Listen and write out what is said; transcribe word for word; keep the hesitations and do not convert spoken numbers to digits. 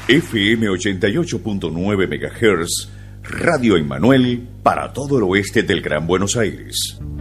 F M ochenta y ocho punto nueve megahertz, Radio Emmanuel para todo el oeste del Gran Buenos Aires.